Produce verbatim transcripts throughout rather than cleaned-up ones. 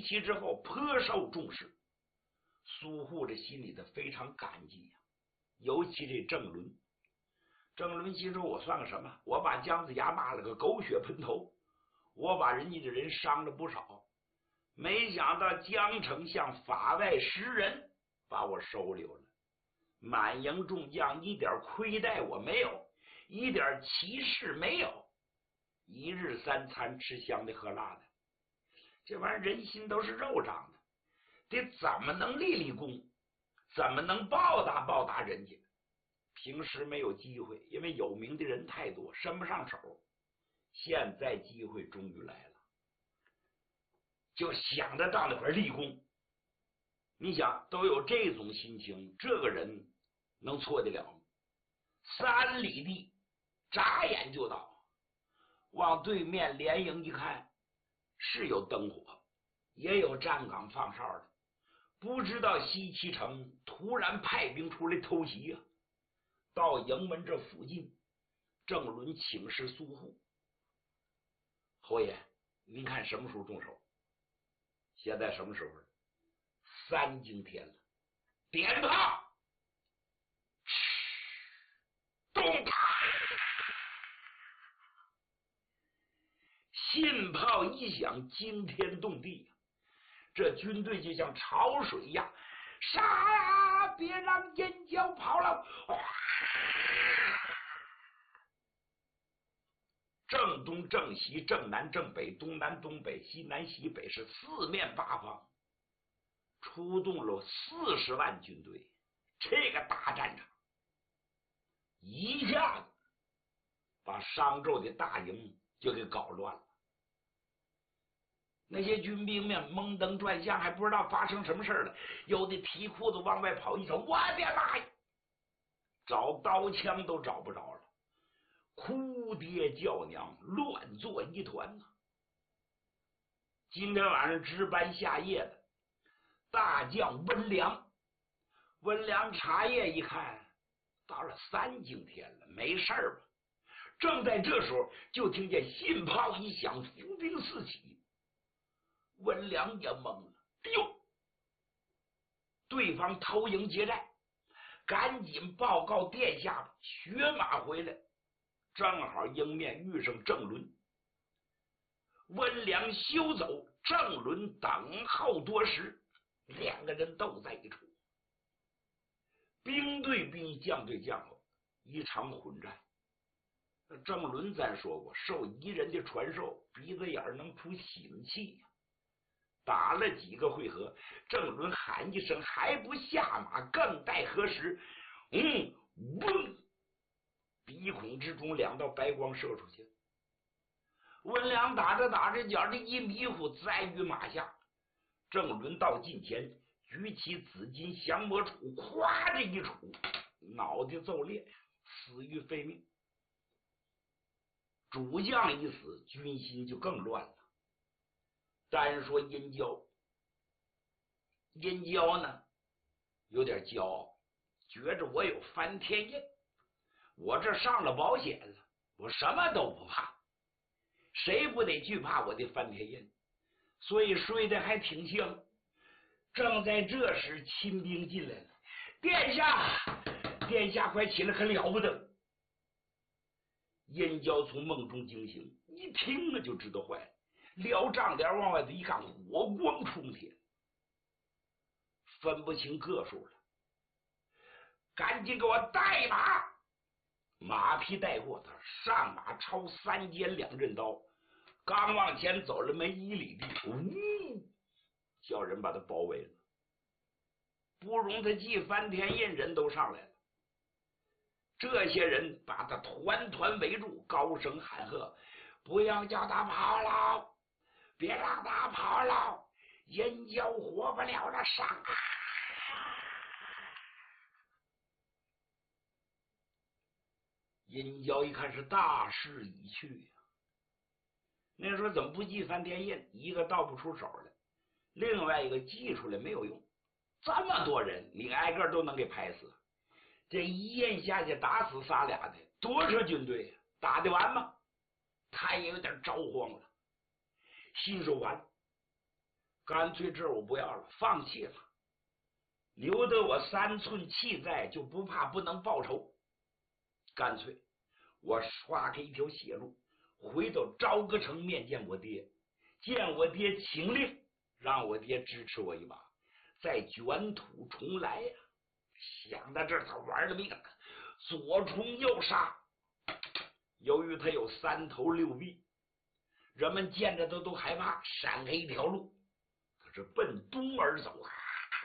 齐之后颇受重视。苏护这心里头非常感激呀、啊，尤其这郑伦。郑伦心说：“我算个什么？我把姜子牙骂了个狗血喷头，我把人家的人伤了不少，没想到江丞相法外识人，把我收留了。满营众将一点亏待我没有，一点歧视没有，一日三餐吃香的喝辣的，这玩意儿人心都是肉长的，得怎么能立立功，怎么能报答报答人家？平时没有机会，因为有名的人太多，伸不上手。现在机会终于来了，就想着到那块立功。你想都有这种心情，这个人能错得了吗？三里地眨眼就到，往对面连营一看，是有灯火，也有站岗放哨的，不知道西岐城突然派兵出来偷袭啊！到营门这附近，郑伦请示苏护：“侯爷，您看什么时候动手？”现在什么时候了？三更天了。点炮，动他！信炮一响，惊天动地，这军队就像潮水一样，杀呀！别让燕郊跑了！正东正西正南正北东南东北西南西北，是四面八方出动了四十万军队。这个大战场一下子把商纣的大营就给搞乱了。那些军兵们蒙登转向，还不知道发生什么事了，有的提裤子往外跑，一瞅，我的妈呀，找刀枪都找不着了，哭爹叫娘，乱作一团呐、啊！今天晚上值班下夜的大将温良，温良查夜一看，到了三更天了，没事吧？正在这时候，就听见信炮一响，伏兵四起。温良也懵了，哎呦，对方偷营劫寨，赶紧报告殿下吧，血马回来。正好迎面遇上郑伦，温良休走，郑伦等候多时，两个人斗在一处，兵对兵，将对将，一场混战。郑伦咱说过，受夷人的传授，鼻子眼能出醒气呀、啊。打了几个回合，郑伦喊一声还不下马，更待何时？嗯，嗡，鼻孔之中两道白光射出去。温良打着打着脚，这一迷糊，栽于马下。郑伦到近前，举起紫金降魔杵，咵这一杵，脑袋骤裂，死于非命。主将一死，军心就更乱了。单说殷郊，殷郊呢有点骄傲，觉着我有翻天印，我这上了保险了，我什么都不怕，谁不得惧怕我的翻天印？所以睡得还挺香。正在这时，亲兵进来了，殿下，殿下快起来，可了不得！殷郊从梦中惊醒，一听了就知道坏了。撩帐帘往外头一看，火光冲天，分不清个数了。赶紧给我带马！马匹带过他，上马抄三尖两刃刀，刚往前走了没一里地，呜，叫人把他包围了。不容他记翻天印，人都上来了。这些人把他团团围住，高声喊喝：“不要叫他跑了！别让他跑了，殷郊活不了了，上啊！”殷郊一看是大势已去呀、啊，那时候怎么不记翻天印？一个倒不出手来，另外一个记出来没有用，这么多人，你挨个都能给拍死，这一印下去打死仨俩的，多少军队啊？打得完吗？他也有点着慌了。心说完， 干脆这我不要了，放弃了，留得我三寸气在，就不怕不能报仇。干脆我刷开一条血路，回到朝歌城面见我爹，见我爹请令，让我爹支持我一把，再卷土重来呀、啊！想到这儿，他玩了命了，左冲右杀。由于他有三头六臂，人们见着他都害怕，闪开一条路，可是奔东而走啊！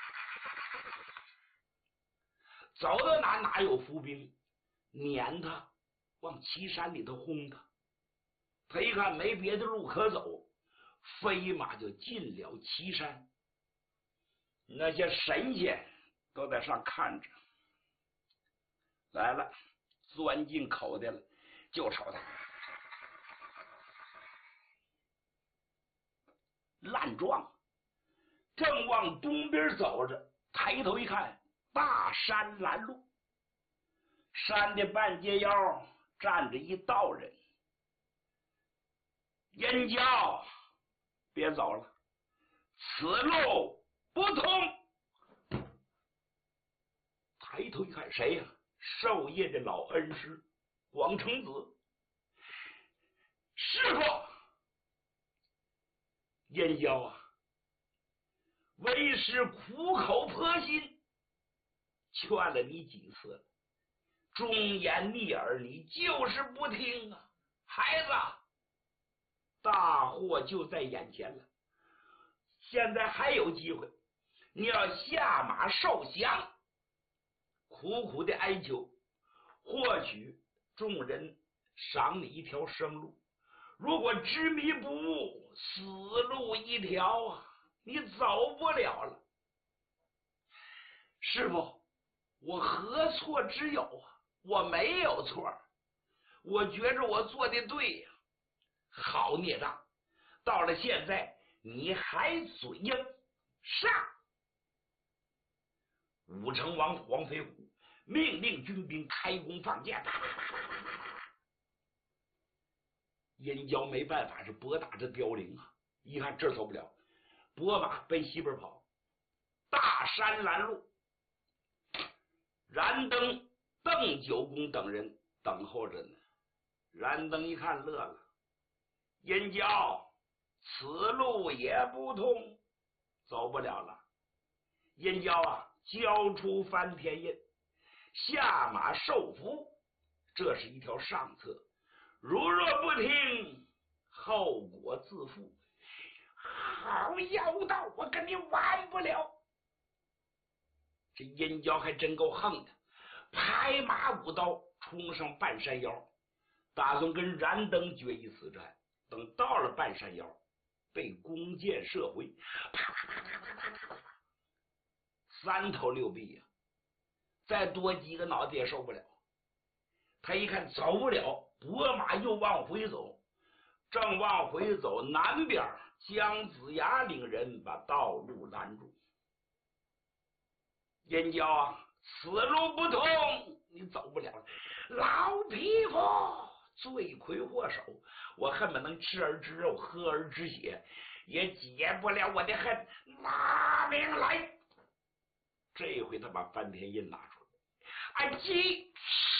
走到哪哪有伏兵撵他，往岐山里头轰他。他一看没别的路可走，飞马就进了岐山。那些神仙都在上看着，来了，钻进口袋了，就瞅他烂壮，正往东边走着，抬头一看，大山拦路，山的半截腰站着一道人。燕郊，别走了，此路不通。抬头一看，谁呀、啊？授业的老恩师广成子。师傅，燕郊啊，为师苦口婆心劝了你几次了，忠言逆耳，你就是不听啊！孩子，大祸就在眼前了，现在还有机会，你要下马受降，苦苦的哀求，或许众人赏你一条生路。如果执迷不悟，死路一条啊，你走不了了。师傅，我何错之有啊？我没有错，我觉着我做的对呀。好孽障，到了现在你还嘴硬，上！武成王黄飞虎命令军兵开弓放箭，啪啪啪啪啪啪。燕郊没办法，是拨打着凋零啊！一看这走不了，拨马奔西边跑，大山拦路。燃灯、邓九公等人等候着呢。燃灯一看乐了，燕郊，此路也不通，走不了了。燕郊啊，交出翻天印，下马受俘，这是一条上策。如若不听，后果自负。好妖道，我跟你玩不了。这燕郊还真够横的，拍马舞刀冲上半山腰，打算跟燃灯决一死战。等到了半山腰，被弓箭射回，啪啪啪啪啪啪啪啪，三头六臂呀、啊，再多几个脑袋也受不了。他一看走不了，拨马又往回走，正往回走，南边姜子牙领人把道路拦住。燕郊啊，此路不通，你走不了了。老匹夫，罪魁祸首，我恨不能吃儿之肉，喝儿之血，也解不了我的恨。拿命来！这回他把翻天印拿出来，啊鸡！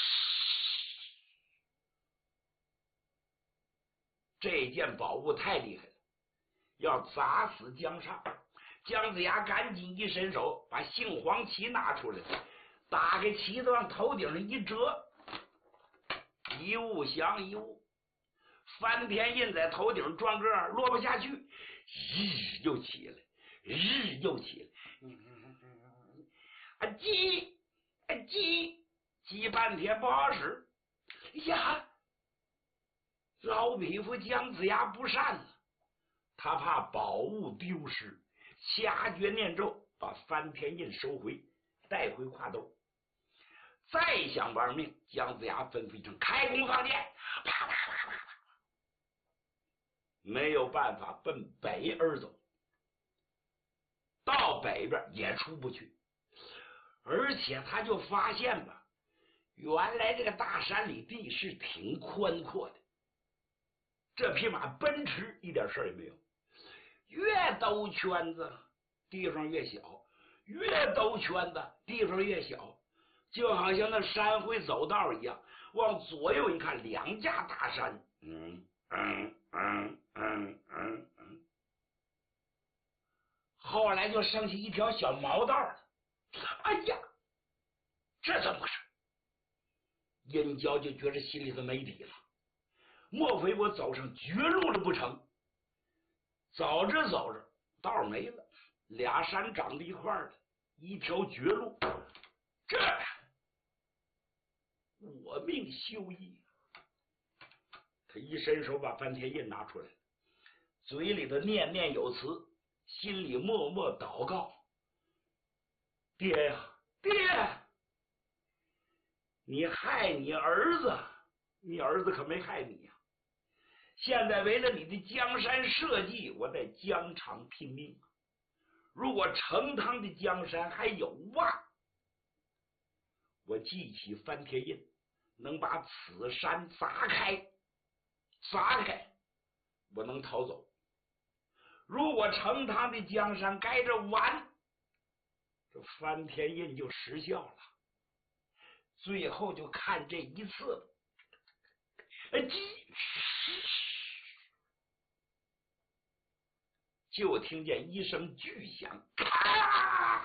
这件宝物太厉害了，要砸死姜尚。姜子牙赶紧一伸手，把杏黄旗拿出来，打开旗子往头顶上一折，一物降一物，翻天印在头顶转个落不下去，日又起来，日又起来，啊击啊击击半天不好使。呀，老匹夫姜子牙不善了，他怕宝物丢失，掐诀念咒，把翻天印收回，带回挎兜。再想玩命，姜子牙吩咐一声：“开弓放箭！”啪啪啪啪啪，没有办法，奔北而走。到北边也出不去，而且他就发现吧，原来这个大山里地势挺宽阔的，这匹马奔驰一点事儿也没有。 越兜圈子地方越小，越兜圈子地方越小，就好像那山会走道一样。往左右一看，两架大山，嗯嗯嗯嗯嗯嗯，后来就剩下一条小毛道了。哎呀，这怎么回事？殷郊就觉着心里头没底了，莫非我走上绝路了不成？走着走着道没了，俩山长在一块儿了，一条绝路，这我命休矣。他一伸手把翻天印拿出来，嘴里头念念有词，心里默默祷告：爹呀，爹，你害你儿子，你儿子可没害你呀！现在为了你的江山社稷，我在疆场拼命。如果成汤的江山还有望，我记起翻天印，能把此山砸开，砸开，我能逃走。如果成汤的江山盖着完，这翻天印就失效了。最后就看这一次了。就听见一声巨响，咔！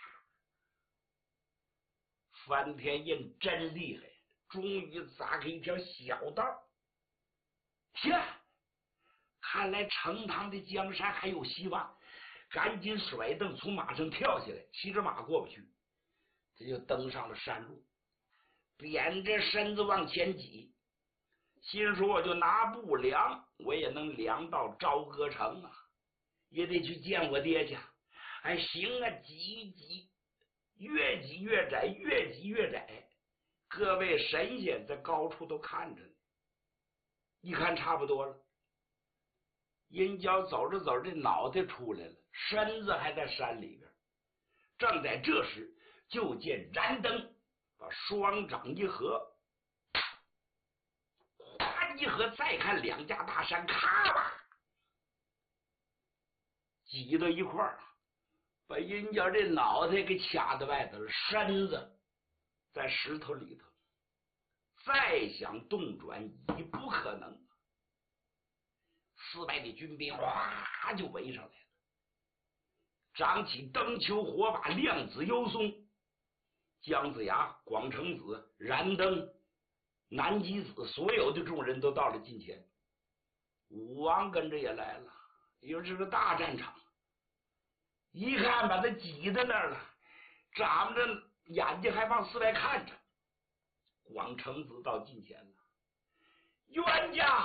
翻天印真厉害，终于砸开一条小道。天，看来成汤的江山还有希望，赶紧甩蹬从马上跳下来，骑着马过不去。他就登上了山路，扁着身子往前挤，心说我就拿步量，我也能量到朝歌城啊，也得去见我爹去。哎，行啊，挤一挤，越挤越窄，越挤越窄。各位神仙在高处都看着呢，一看差不多了。殷郊走着走着，这脑袋出来了，身子还在山里边。正在这时，就见燃灯把双掌一合，哗一合，再看两架大山，咔吧挤到一块儿，把殷郊这脑袋给卡在外头了，身子在石头里头，再想动转已不可能。四百的军兵哗就围上来了，张起灯球火把，亮子幽松、姜子牙、广成子、燃灯、南极子，所有的众人都到了近前。武王跟着也来了，因为这个大战场，一看把他挤在那儿了，眨着眼睛还往四外看着。广成子到近前了，冤家，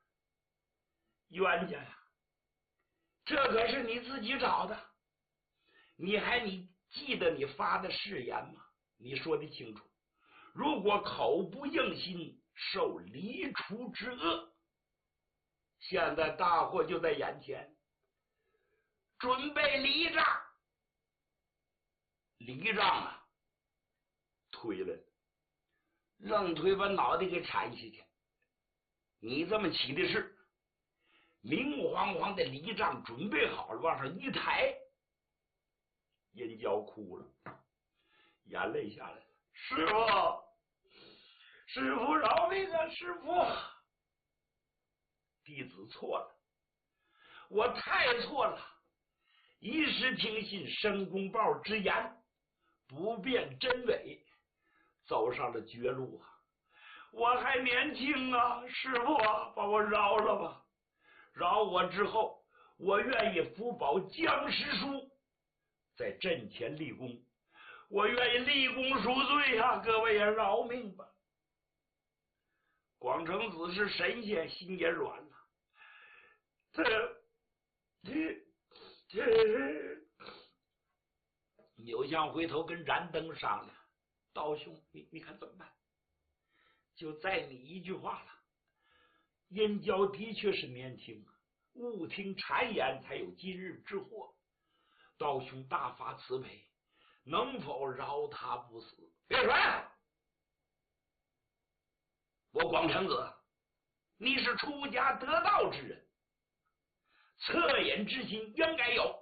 冤家呀，这可是你自己找的，你还你记得你发的誓言吗？你说的清楚，如果口不应心，受离除之恶。现在大祸就在眼前，准备离账。离账啊，推了，愣推把脑袋给铲下去。你这么起的事，明晃晃的离账准备好了，往上一抬，殷郊哭了，眼泪下来了。师傅，师傅饶命啊！师傅，弟子错了，我太错了，一时听信申公豹之言，不辨真伪，走上了绝路啊！我还年轻啊，师傅啊，把我饶了吧！饶我之后，我愿意辅保姜师叔，在阵前立功，我愿意立功赎罪啊！各位也饶命吧！广成子是神仙，心也软了。这这这，扭向回头跟燃灯商量：道兄，你你看怎么办？就再你一句话了。殷郊的确是年轻，勿听谗言，才有今日之祸。道兄大发慈悲，能否饶他不死？别传！我广成子，你是出家得道之人， 恻隐之心原该有，